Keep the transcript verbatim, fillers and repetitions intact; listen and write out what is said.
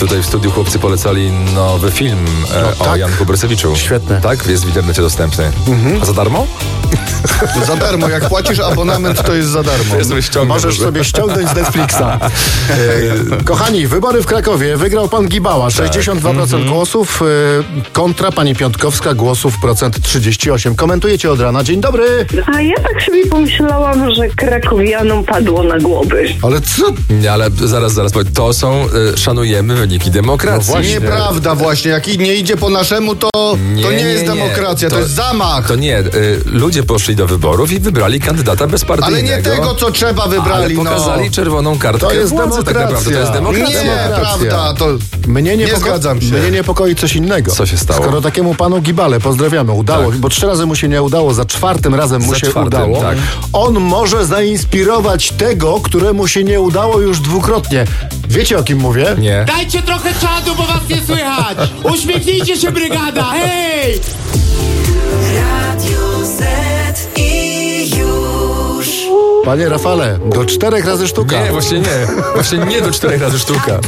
Tutaj w studiu chłopcy polecali nowy film e, No, o tak. Janku Brysewiczu. Świetne. Tak? Jest w internecie dostępny. Mhm. A za darmo? Za darmo, jak płacisz abonament, to jest za darmo. Ja sobie ściągnę Możesz może. sobie ściągnąć z Netflixa. E, kochani, wybory w Krakowie. Wygrał pan Gibała. sześćdziesiąt dwa procent Mhm. głosów e, kontra pani Piątkowska głosów procent trzydzieści osiem. Komentujecie od rana. Dzień dobry. A ja tak sobie pomyślałam, że krakowianom padło na głowy. Ale co? Nie, ale zaraz, zaraz. powiem. To są, e, szanujemy wyniki demokracji. No właśnie. Nieprawda właśnie, jak i nie idzie po naszemu, to nie, to nie, jest demokracja, to, To- jest zamach. To nie, y, ludzie poszli do wyborów i wybrali kandydata bezpartyjnego. Ale nie tego, co trzeba Ale wybrali, pokazali no. czerwoną kartkę To jest władzy, tak demokracja. naprawdę. To jest demokracja. Nie, prawda, to Mnie nie niepoko- zgadzam się. Mnie niepokoi coś innego. Co się stało? Skoro takiemu panu Gibale, pozdrawiamy, udało, Tak. bo trzy razy mu się nie udało, za czwartym razem mu Za się czwartym, udało. tak. On może zainspirować tego, któremu się nie udało już dwukrotnie. Wiecie, o kim mówię? Nie. Dajcie trochę czadu, bo was nie słychać! Uśmiechnijcie się, brygada, hej! Radio Z i już. Panie Rafale, do czterech razy sztuka. Nie, właśnie nie. Właśnie nie do czterech razy sztuka.